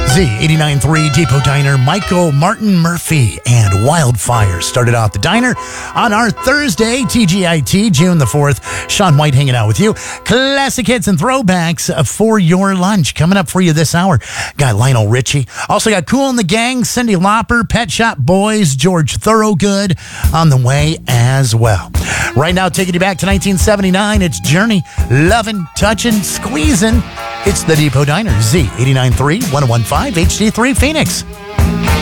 Z89.3 Depot Diner, Michael Martin Murphy and Wildfire started off the diner on our Thursday, TGIT, June the 4th. Sean White hanging out with you. Classic hits and throwbacks for your lunch. Coming up for you this hour, got Lionel Richie. Also got Kool and the Gang, Cyndi Lauper, Pet Shop Boys, George Thorogood on the way as well. Right now, taking you back to 1979, it's Journey, Lovin', Touchin', Squeezin'. It's the Depot Diner, Z89.3, 1015, HD3 Phoenix.